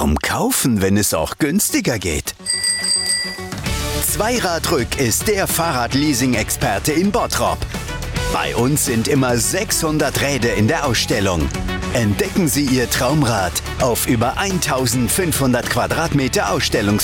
Warum kaufen, wenn es auch günstiger geht? Zweiradrück ist der Fahrradleasing-Experte in Bottrop. Bei uns sind immer 600 Räder in der Ausstellung. Entdecken Sie Ihr Traumrad auf über 1500 Quadratmeter Ausstellungsfläche.